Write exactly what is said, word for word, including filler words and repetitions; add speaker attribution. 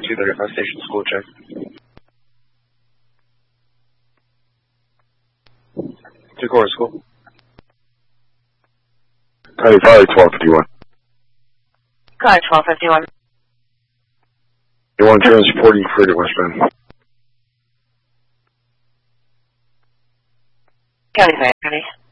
Speaker 1: two thirty-five Station School check. Two Core School.
Speaker 2: Hey, Friday twelve fifty-one.
Speaker 3: Car twelve fifty-one.
Speaker 2: You want transporting for to westbound?
Speaker 3: County Fair, County.